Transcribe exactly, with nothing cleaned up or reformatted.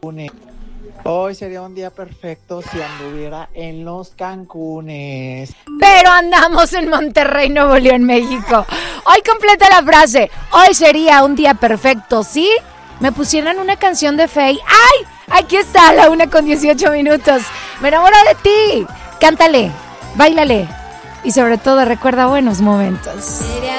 Hoy sería un día perfecto si anduviera en los Cancunes. Pero andamos en Monterrey, Nuevo León, México. Hoy completa la frase. Hoy sería un día perfecto, ¿sí? Me pusieran una canción de Faye. ¡Ay! Aquí está, la una con dieciocho minutos. Me enamoro de ti. Cántale, báilale. Y sobre todo recuerda buenos momentos.